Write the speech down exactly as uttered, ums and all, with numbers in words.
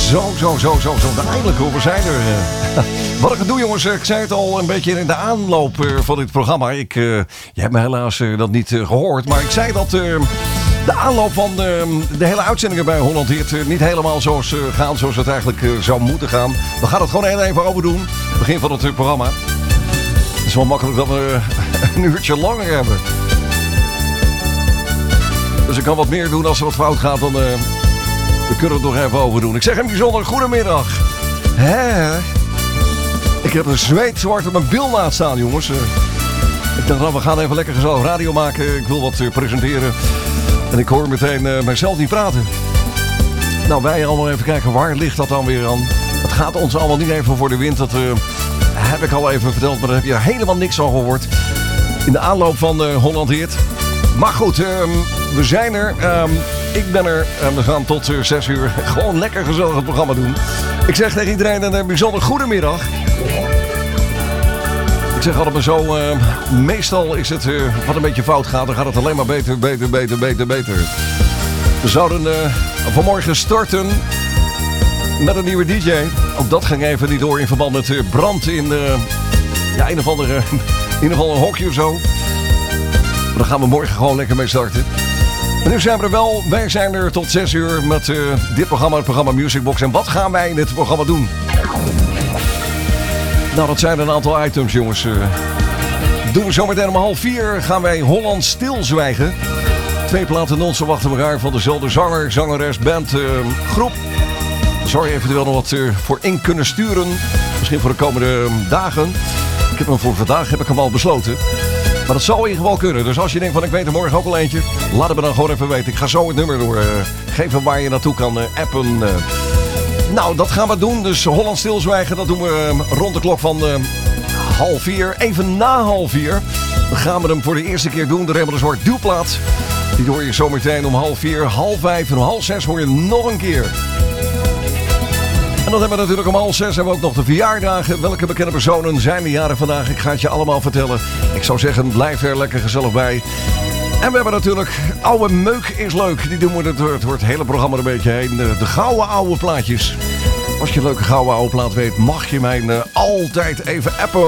Zo, zo, zo, zo, zo. Eindelijk hoor, we zijn er. Wat ik doe, jongens, ik zei het al een beetje in de aanloop van dit programma. Ik, uh, je hebt me helaas uh, dat niet uh, gehoord, maar ik zei dat uh, de aanloop van uh, de hele uitzendingen bij Holland Hit uh, niet helemaal zoals uh, gaan zoals het eigenlijk uh, zou moeten gaan. We gaan het gewoon heel even over doen. Begin van het uh, programma. Het is wel makkelijk dat we uh, een uurtje langer hebben. Dus ik kan wat meer doen als er wat fout gaat dan... Uh, We kunnen het nog even over doen. Ik zeg een bijzonder goedemiddag. Hè? Ik heb een zweetzwart op mijn bil laten staan, jongens. Uh, ik dacht, nou, we gaan even lekker gezellig radio maken. Ik wil wat uh, presenteren. En ik hoor meteen uh, mijzelf niet praten. Nou, wij allemaal even kijken, waar ligt dat dan weer aan? Het gaat ons allemaal niet even voor de wind. Dat uh, heb ik al even verteld, maar daar heb je helemaal niks van gehoord. In de aanloop van uh, Holland Hit. Maar goed, uh, we zijn er. Uh, Ik ben er en we gaan tot uh, zes uur gewoon lekker gezellig het programma doen. Ik zeg tegen iedereen een uh, bijzonder goedemiddag. Ik zeg altijd maar zo, uh, meestal is het uh, wat een beetje fout gaat. Dan gaat het alleen maar beter, beter, beter, beter, beter. We zouden uh, vanmorgen starten met een nieuwe D J. Ook dat ging even niet door in verband met uh, brand in uh, ja, een of andere, in ieder geval een hokje of zo. Maar daar gaan we morgen gewoon lekker mee starten. En nu zijn we er wel. Wij zijn er tot zes uur met uh, dit programma, het programma Musicbox. En wat gaan wij in dit programma doen? Nou, dat zijn een aantal items, jongens. Uh, doen we zometeen om half vier gaan wij Holland stilzwijgen. Twee platen non-stop achter elkaar van dezelfde zanger, zangeres, band, uh, groep. Daar zou je eventueel nog wat uh, voor in kunnen sturen. Misschien voor de komende uh, dagen. Ik heb hem voor vandaag heb ik hem al besloten. Maar dat zal in ieder geval kunnen. Dus als je denkt van ik weet er morgen ook al eentje. Laat het me dan gewoon even weten. Ik ga zo het nummer doorgeven uh, waar je naartoe kan uh, appen. Uh. Nou, dat gaan we doen. Dus Holland stilzwijgen. Dat doen we uh, rond de klok van uh, half vier. Even na half vier. Dan gaan we hem voor de eerste keer doen. De Raymond de Zwart duwplaat. Die hoor je zometeen om half vier, half vijf en om half zes hoor je nog een keer. En dan hebben we natuurlijk om half zes hebben we ook nog de verjaardagen. Welke bekende personen zijn de jaren vandaag? Ik ga het je allemaal vertellen. Ik zou zeggen, blijf er lekker gezellig bij. En we hebben natuurlijk oude meuk is leuk. Die doen we door het, het hele programma een beetje heen. De, de gouden oude plaatjes. Als je een leuke gouden oude plaat weet, mag je mij uh, altijd even appen.